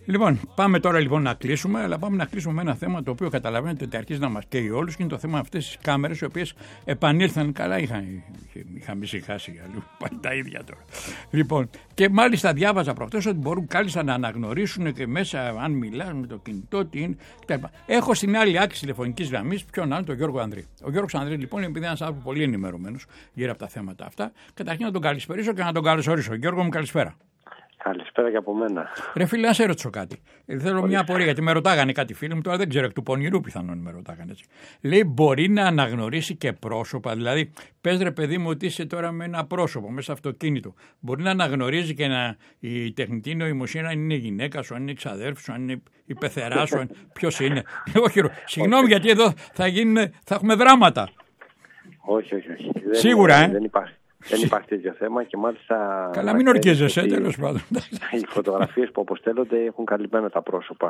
Λοιπόν, πάμε τώρα λοιπόν να κλείσουμε, αλλά πάμε να κλείσουμε με ένα θέμα το οποίο καταλαβαίνετε ότι αρχίζει να μας καίει όλους και είναι το θέμα αυτές τις κάμερες οι οποίες επανήλθαν καλά. Είχαμε ησυχάσει αλλού, πάλι τα ίδια τώρα. Λοιπόν, και μάλιστα διάβαζα προχτές ότι μπορούν κάλλιστα να αναγνωρίσουν και μέσα, αν μιλάς με το κινητό, τι είναι κτλ. Έχω στην άλλη άκρη τηλεφωνικής γραμμής ποιον άλλο, τον Γιώργο Ανδρή. Ο Γιώργος Ανδρή, λοιπόν, επειδή είναι ένας άνθρωπος πολύ ενημερωμένος γύρω από τα θέματα αυτά, καταρχήν να τον καλησπερίσω και να τον καλωσορίσω. Γιώργο μου, καλησπέρα. Καλησπέρα και από μένα. Ρε φίλε, να σε ρωτήσω κάτι. Θέλω μια απορία, γιατί με ρωτάγανε κάτι φίλοι μου, τώρα δεν ξέρω, εκ του πονηρού πιθανόν με ρωτάγανε έτσι. Λέει, μπορεί να αναγνωρίσει και πρόσωπα, δηλαδή, πες ρε παιδί μου ότι είσαι τώρα με ένα πρόσωπο μέσα στο αυτοκίνητο. Μπορεί να αναγνωρίζει και η τεχνητή νοημοσύνη αν είναι γυναίκα σου, αν είναι ξαδέρφη σου, αν είναι η πεθερά σου, ποιος είναι. Όχι, συγγνώμη, γιατί εδώ θα έχουμε δράματα. Όχι. Σίγουρα, Δεν υπάρχει τέτοιο θέμα και μάλιστα. Καλά, μην ορκίζεσαι, τέλος πάντων. Οι φωτογραφίες που αποστέλλονται έχουν καλυμμένα τα πρόσωπα.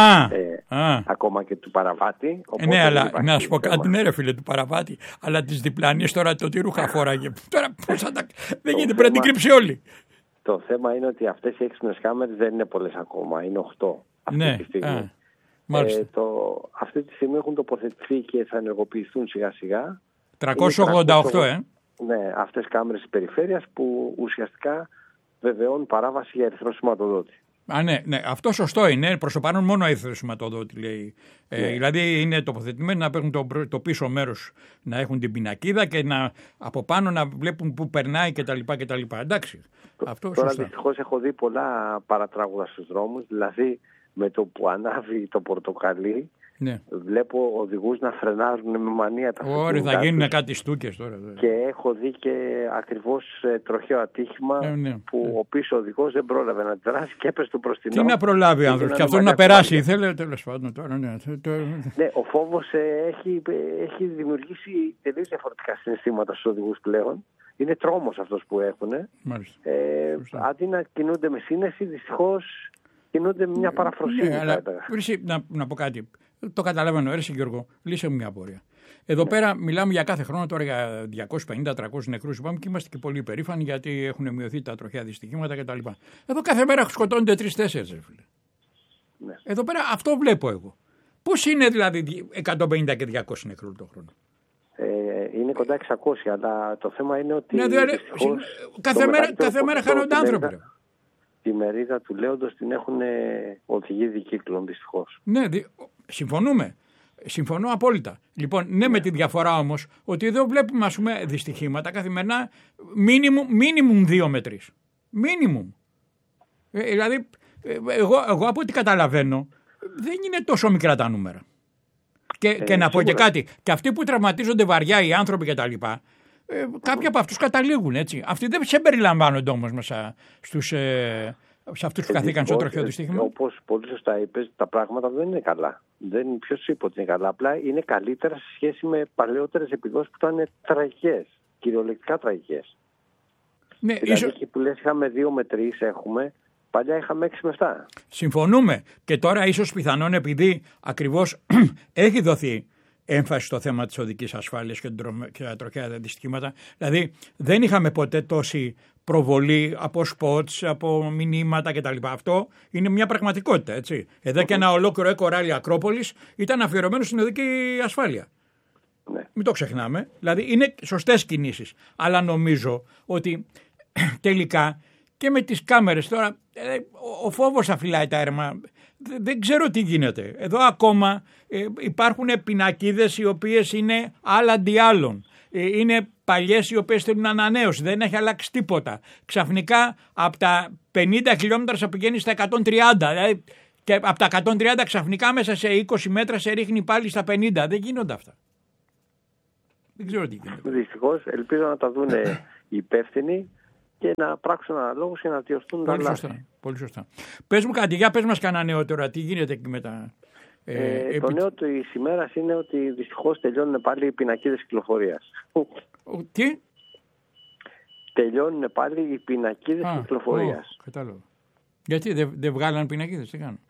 Ακόμα και του παραβάτη. Ναι, αλλά να σου πω κάτι, ναι, ρε φίλε, του παραβάτη. Αλλά τη διπλανή τώρα το τι ρούχα φόραγε. Τώρα πώς θα τα. Δεν γίνεται, πρέπει να την κρύψει όλη. Το θέμα είναι ότι αυτές οι έξυπνες κάμερες δεν είναι πολλές ακόμα. Είναι 8 αυτή τη στιγμή. Αυτή τη στιγμή έχουν τοποθετηθεί και θα ενεργοποιηθούν σιγά-σιγά. 388, Ναι, αυτές κάμερες της περιφέρειας που ουσιαστικά βεβαιώνουν παράβαση για ερυθρό σηματοδότη. Ναι, αυτό σωστό είναι. Προς το παρόν μόνο ερυθρό σηματοδότη λέει. Ναι. Δηλαδή είναι τοποθετημένοι να παίρνουν το πίσω μέρος, να έχουν την πινακίδα και από πάνω να βλέπουν πού περνάει κτλ. Εντάξει. Τώρα δυστυχώς έχω δει πολλά παρατράγουδα στους δρόμους, δηλαδή με το που ανάβει το πορτοκαλί. Ναι. Βλέπω οδηγούς να φρενάρουν με μανία τα αυτοκίνητα. Ωραία, θα γίνουν κάτι στούκες τώρα. Και έχω δει και ακριβώς τροχαίο ατύχημα που ο πίσω οδηγός δεν πρόλαβε να αντιδράσει και έπεσε το μπροστινό. Τι να προλάβει ο άνθρωπος, και αυτό να περάσει ήθελε, τέλος πάντων τώρα. Ναι, ο φόβος έχει δημιουργήσει τελείως διαφορετικά συναισθήματα στους οδηγούς πλέον. Είναι τρόμος αυτός που έχουν. Αντί να κινούνται με σύνεση, δυστυχώς κινούνται με μια παραφροσύνη. Να πω κάτι. Το καταλαβαίνω, έρεσε Γιώργο, λύσε μου μια απορία. Εδώ πέρα μιλάμε για κάθε χρόνο τώρα για 250-300 νεκρούς και είμαστε και πολύ περήφανοι γιατί έχουν μειωθεί τα τροχαία δυστυχήματα κτλ. Εδώ κάθε μέρα σκοτώνονται 3-4, φίλε. Ναι. Εδώ πέρα αυτό βλέπω εγώ. Πώς είναι δηλαδή 150 και 200 νεκρούς το χρόνο? Είναι κοντά 600, αλλά το θέμα είναι ότι. Ναι, κάθε μέρα χάνονται άνθρωποι. Τη μερίδα του λέοντος την έχουν οδηγεί δικύκλων, δυστυχώς. Ναι, συμφωνούμε. Συμφωνώ απόλυτα. Λοιπόν, ναι, με τη διαφορά όμως ότι εδώ βλέπουμε, ας πούμε, δυστυχήματα καθημερινά μίνιμουμ 2 με 3. Μίνιμουμ. Δηλαδή, εγώ από ό,τι καταλαβαίνω, δεν είναι τόσο μικρά τα νούμερα. Και να πω και κάτι. Και αυτοί που τραυματίζονται βαριά, οι άνθρωποι κτλ. Κάποιοι από αυτούς καταλήγουν, έτσι. Αυτοί δεν σε περιλαμβάνονται όμως μέσα σε αυτούς που καθήκαν στο τροχαίο δυστύχημα. Όπως πολύ σωστά είπες, τα πράγματα δεν είναι καλά. Ποιος είπε ότι είναι καλά? Απλά είναι καλύτερα σε σχέση με παλαιότερες επιδόσεις που ήταν τραγικές, κυριολεκτικά τραγικές. Ναι, δηλαδή εκεί που λες είχαμε 2 με 3 έχουμε, παλιά είχαμε 6 με 7. Συμφωνούμε. Και τώρα ίσως πιθανόν επειδή ακριβώς έχει δοθεί έμφαση στο θέμα της οδικής ασφάλειας και τα τροχαία δυστυχήματα. Δηλαδή δεν είχαμε ποτέ τόση προβολή από σποτς, από μηνύματα κτλ. Αυτό είναι μια πραγματικότητα, έτσι. Εδώ και ένα ολόκληρο εκοράλι Ακρόπολης ήταν αφιερωμένο στην οδική ασφάλεια. Ναι. Μην το ξεχνάμε. Δηλαδή είναι σωστές κινήσεις. Αλλά νομίζω ότι τελικά και με τις κάμερες τώρα ο φόβος θα φυλάει τα έρμα. Δεν ξέρω τι γίνεται. Εδώ ακόμα υπάρχουν πινακίδες οι οποίες είναι άλλα αντί άλλων. Είναι παλιές οι οποίες θέλουν ανανέωση. Δεν έχει αλλάξει τίποτα. Ξαφνικά από τα 50 χιλιόμετρα θα πηγαίνει στα 130. Δηλαδή, και από τα 130 ξαφνικά μέσα σε 20 μέτρα σε ρίχνει πάλι στα 50. Δεν γίνονται αυτά. Δεν ξέρω τι γίνεται. Δυστυχώς ελπίζω να τα δουν οι υπεύθυνοι και να πράξουν αναλόγους και να διορθούν τα λάθη. Πολύ σωστά. Πες μου κάτι, για πες μας κανένα νέο τώρα, τι γίνεται εκεί μετά. Το νέο της ημέρας είναι ότι δυστυχώς τελειώνουν πάλι οι πινακίδες κυκλοφορίας. Τι? Τελειώνουν πάλι οι πινακίδες κυκλοφορίας. Κατάλαβα. Γιατί δεν βγάλαν πινακίδες, τι κάνουν?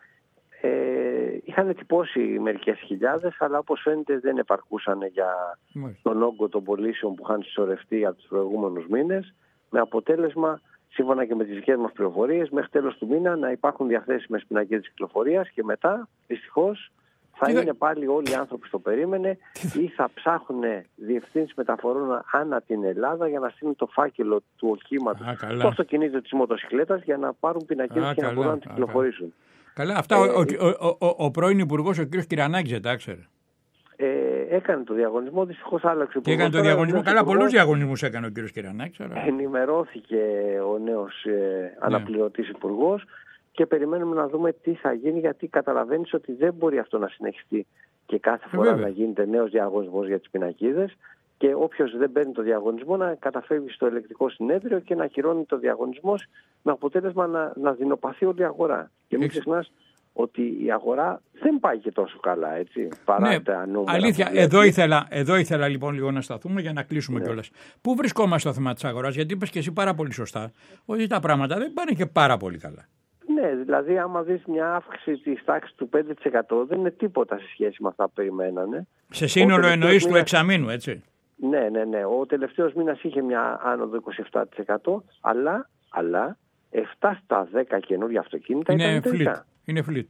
Είχαν τυπώσει μερικές χιλιάδες, αλλά όπως φαίνεται δεν επαρκούσαν για τον όγκο των πωλήσεων που είχαν συσσωρευτεί από τους προηγούμενους μήνες, με αποτέλεσμα σύμφωνα και με τις δικές μας πληροφορίες, μέχρι τέλος του μήνα να υπάρχουν διαθέσιμες πινακίδες κυκλοφορίας και μετά, δυστυχώς, θα είναι πάλι όλοι οι άνθρωποι στο περίμενε ή θα ψάχνουν διευθύνσεις μεταφορών ανά την Ελλάδα για να στείλουν το φάκελο του οχήματος, το αυτοκινήτο της μοτοσυκλέτας, για να πάρουν πινακίδες και να μπορούν να τις κυκλοφορήσουν. Καλά, αυτά ο πρώην Υπουργός, ο κ. Κυρανάκης, δεν τα ήξερε. Έκανε το διαγωνισμό, δυστυχώς άλλαξε. Και έκανε το διαγωνισμό. Καλά, πολλούς διαγωνισμούς έκανε ο κ. Κυρανάκης. Ενημερώθηκε ο νέος αναπληρωτής υπουργός και περιμένουμε να δούμε τι θα γίνει, γιατί καταλαβαίνεις ότι δεν μπορεί αυτό να συνεχιστεί και κάθε φορά να γίνεται νέος διαγωνισμός για τις πινακίδες, και όποιος δεν παίρνει το διαγωνισμό να καταφεύγει στο ελεκτικό συνέδριο και να ακυρώνει το διαγωνισμό, με αποτέλεσμα να δεινοπαθεί όλη η αγορά. Και μην ξεχνάς ότι η αγορά δεν πάει και τόσο καλά, έτσι, παρά τα νούμερα. Αλήθεια, εδώ ήθελα λοιπόν λίγο να σταθούμε για να κλείσουμε κιόλας. Πού βρισκόμαστε στο θέμα της αγοράς, γιατί είπες και εσύ πάρα πολύ σωστά ότι τα πράγματα δεν πάνε και πάρα πολύ καλά. Ναι, δηλαδή άμα δεις μια αύξηση της τάξης του 5% δεν είναι τίποτα σε σχέση με αυτά που περιμένανε. Σε σύνολο εννοείς του εξαμήνου, έτσι. Ναι. Ο τελευταίος μήνας είχε μια άνοδο 27%, αλλά 7 στα 10 καινούργια αυτοκίνητα ήταν τελικά. Είναι φλιτ.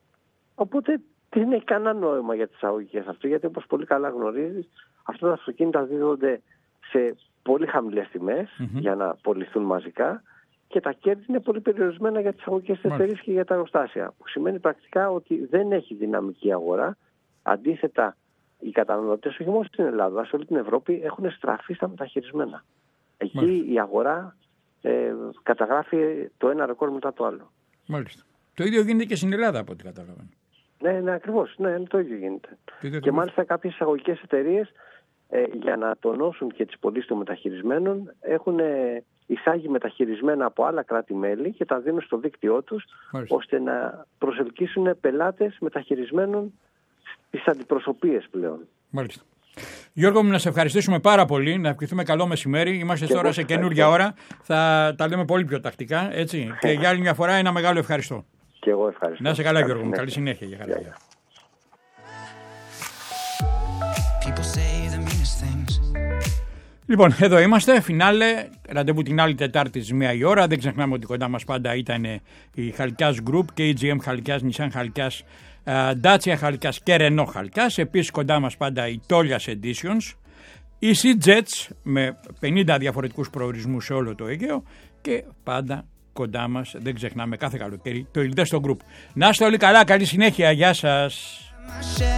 Οπότε δεν έχει κανένα νόημα για τις εισαγωγικές αυτό, γιατί όπως πολύ καλά γνωρίζεις, αυτά τα αυτοκίνητα δίδονται σε πολύ χαμηλές τιμές για να πωληθούν μαζικά και τα κέρδη είναι πολύ περιορισμένα για τις εισαγωγικές εταιρείες και για τα εργοστάσια. Που σημαίνει πρακτικά ότι δεν έχει δυναμική αγορά. Αντίθετα, οι καταναλωτές, όχι μόνο στην Ελλάδα, σε όλη την Ευρώπη, έχουν στραφεί στα μεταχειρισμένα. Εκεί η αγορά καταγράφει το ένα ρεκόρ μετά το άλλο. Μάλιστα. Το ίδιο γίνεται και στην Ελλάδα, από ό,τι καταλαβαίνω. Ναι, ακριβώς. Ναι, το ίδιο γίνεται. Και μάλιστα κάποιες εισαγωγικές εταιρείες, για να τονώσουν και τις πωλήσεις των μεταχειρισμένων, έχουν εισάγει μεταχειρισμένα από άλλα κράτη-μέλη και τα δίνουν στο δίκτυό τους, ώστε να προσελκύσουν πελάτες μεταχειρισμένων στις αντιπροσωπείες πλέον. Μάλιστα. Γιώργο μου, να σε ευχαριστήσουμε πάρα πολύ, να ευχηθούμε καλό μεσημέρι. Είμαστε και τώρα σε καινούργια ώρα. Θα τα λέμε πολύ πιο τακτικά, έτσι. Και για άλλη μια φορά ένα μεγάλο ευχαριστώ. Και εγώ ευχαριστώ. Να είσαι καλά, Γιώργο μου. Καλή συνέχεια. Για χαρά. Λοιπόν, εδώ είμαστε, φινάλε, ραντεβού την άλλη Τετάρτη στις 1 η ώρα. Δεν ξεχνάμε ότι κοντά μας πάντα ήταν η Χαλκιάς Group και η GM Χαλκιάς, Nissan Χαλκιάς, Dacia Χαλκιάς και Renault Χαλκιάς. Επίσης κοντά μας πάντα η Tolias Editions, η Sea-Jets με 50 διαφορετικούς προορισμούς σε όλο το Αίγαιο και πάντα κοντά μας, δεν ξεχνάμε κάθε καλοκαίρι, το Ildesto Group. Να είστε όλοι καλά, καλή συνέχεια, γεια σας.